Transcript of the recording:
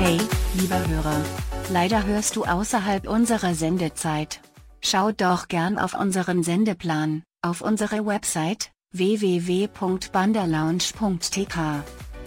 Hey, lieber Hörer. Leider hörst du außerhalb unserer Sendezeit. Schau doch gern auf unseren Sendeplan, auf unsere Website, www.banderlounge.tk.